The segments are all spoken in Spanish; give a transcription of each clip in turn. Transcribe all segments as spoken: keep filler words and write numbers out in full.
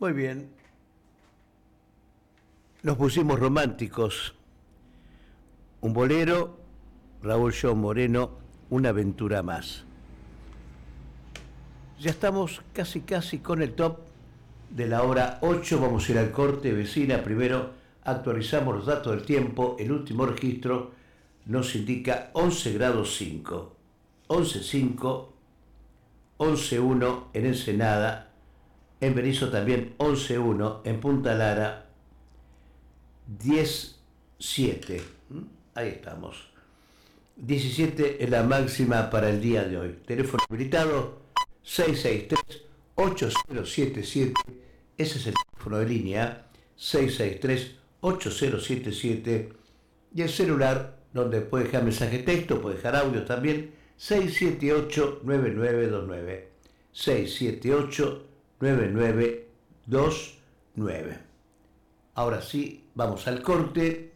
Muy bien. Nos pusimos románticos. Un bolero, Raúl John Moreno, Una aventura más. Ya estamos casi casi con el top de la hora ocho. Vamos a ir al corte, vecina. Primero actualizamos los datos del tiempo. El último registro nos indica once grados cinco. once cinco, once uno en Ensenada. En Berisso también once uno. En Punta Lara diez siete. Ahí estamos. diecisiete es la máxima para el día de hoy. Teléfono habilitado seis seis tres, ocho cero siete siete. Ese es el teléfono de línea seis seis tres, ocho cero siete siete. Y el celular, donde puede dejar mensaje de texto, puede dejar audio también, seis siete ocho, nueve nueve dos nueve. seis siete ocho, nueve nueve dos nueve. Ahora sí, vamos al corte.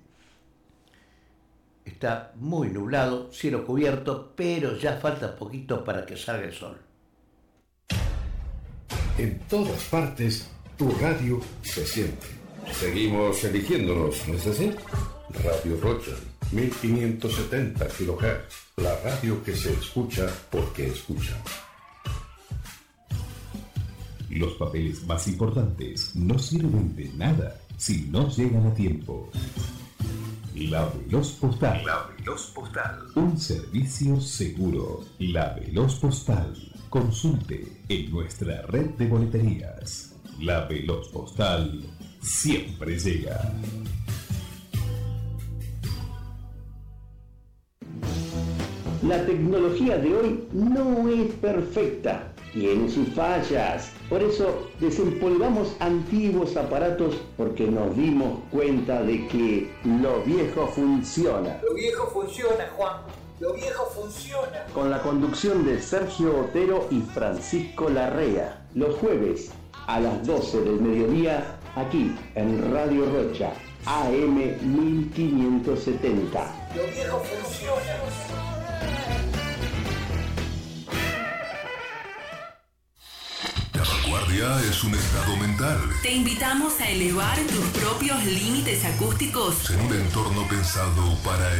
Está muy nublado, cielo cubierto, pero ya falta poquito para que salga el sol. En todas partes, tu radio se siente. Seguimos eligiéndonos, ¿no es así? Radio Rocha, mil quinientos setenta kilohertz. La radio que se escucha porque escucha. Los papeles más importantes no sirven de nada si no llegan a tiempo. La Veloz Postal. La Veloz Postal. Un servicio seguro. La Veloz Postal. Consulte en nuestra red de boleterías. La Veloz Postal siempre llega. La tecnología de hoy no es perfecta, tiene sus fallas. Por eso desempolvamos antiguos aparatos porque nos dimos cuenta de que lo viejo funciona. Lo viejo funciona, Juan. Lo viejo funciona. Con la conducción de Sergio Otero y Francisco Larrea. Los jueves a las doce del mediodía, aquí en Radio Rocha, A M mil quinientos setenta. Lo viejo funciona. Es un estado mental. Te invitamos a elevar tus propios límites acústicos en un entorno pensado para